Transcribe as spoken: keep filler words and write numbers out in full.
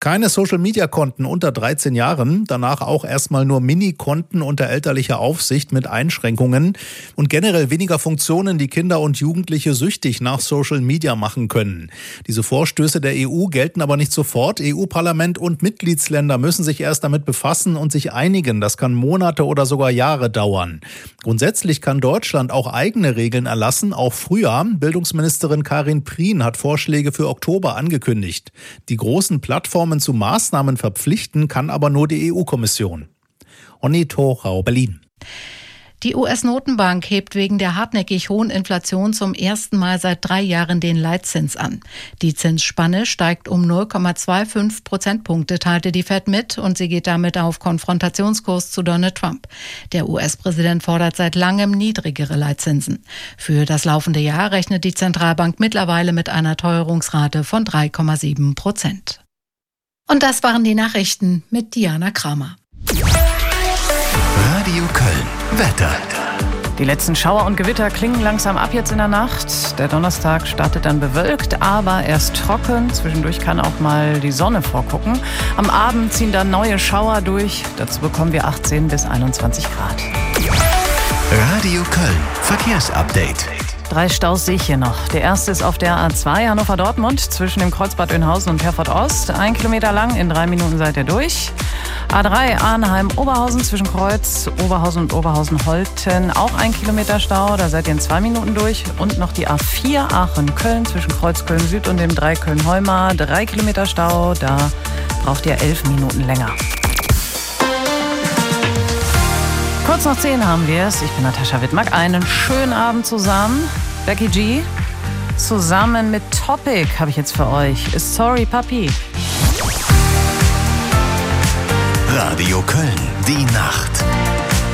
Keine Social-Media-Konten unter dreizehn Jahren, danach auch erstmal nur Mini-Konten unter elterlicher Aufsicht mit Einschränkungen und generell weniger Funktionen, die Kinder und Jugendliche süchtig nach Social-Media machen können. Diese Vorstöße der E U gelten aber nicht sofort. E U-Parlament und Mitgliedsländer müssen sich erst damit befassen und sich einigen. Das kann Monate oder sogar Jahre dauern. Grundsätzlich kann Deutschland auch eigene Regeln erlassen, auch früher. Bildungsministerin Karin Prien hat Vorschläge für Oktober angekündigt. Die großen Plattformen zu Maßnahmen verpflichten kann aber nur die E U-Kommission. Onni Thorau, Berlin. Die U S-Notenbank hebt wegen der hartnäckig hohen Inflation zum ersten Mal seit drei Jahren den Leitzins an. Die Zinsspanne steigt um null Komma fünfundzwanzig Prozentpunkte, teilte die Fed mit, und sie geht damit auf Konfrontationskurs zu Donald Trump. Der U S-Präsident fordert seit langem niedrigere Leitzinsen. Für das laufende Jahr rechnet die Zentralbank mittlerweile mit einer Teuerungsrate von drei Komma sieben Prozent. Und das waren die Nachrichten mit Diana Kramer. Radio Köln. Wetter. Die letzten Schauer und Gewitter klingen langsam ab jetzt in der Nacht. Der Donnerstag startet dann bewölkt, aber erst trocken. Zwischendurch kann auch mal die Sonne vorgucken. Am Abend ziehen dann neue Schauer durch. Dazu bekommen wir achtzehn bis einundzwanzig Grad. Radio Köln. Verkehrsupdate. Drei Staus sehe ich hier noch. Der erste ist auf der A zwei Hannover-Dortmund zwischen dem Kreuzbad Önhausen und Herford-Ost. Ein Kilometer lang, in drei Minuten seid ihr durch. A drei Arnheim-Oberhausen zwischen Kreuz, Oberhausen und Oberhausen-Holten. Auch ein Kilometer Stau, da seid ihr in zwei Minuten durch. Und noch die A vier Aachen-Köln zwischen Kreuz Köln-Süd und dem drei Köln-Heumar. Drei Kilometer Stau, da braucht ihr elf Minuten länger. Kurz nach zehn haben wir es. Ich bin Natascha Wittmark. Einen schönen Abend zusammen. Becky G. Zusammen mit Topic habe ich jetzt für euch. Sorry, Papi. Radio Köln. Die Nacht.